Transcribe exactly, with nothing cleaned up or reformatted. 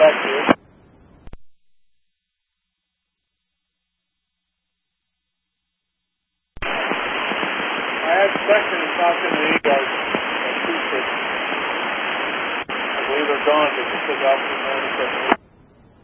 back to you. I had Spectrum and South in the E-Guard acoustic. I believe they're gone, but just took off from there.